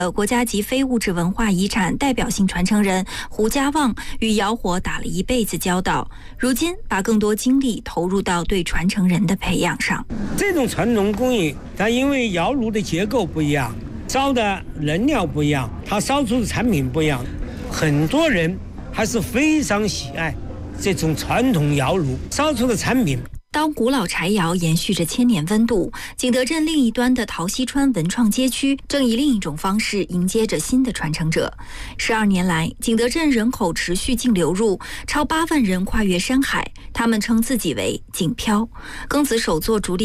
国家级非物质文化遗产代表性传承人胡家旺与窑火打了一辈子交道，如今把更多精力投入到对传承人的培养上。 这种传统工艺，它因为窑炉的结构不一样，烧的燃料不一样，它烧出的产品不一样，很多人还是非常喜爱这种传统窑炉烧出的产品。 当古老柴窑延续着千年温度，景德镇另一端的陶溪川文创街区正以另一种方式迎接着新的传承者。12年来，景德镇人口持续净流入，超8万人跨越山海，他们称自己为景漂。庚子手作竹立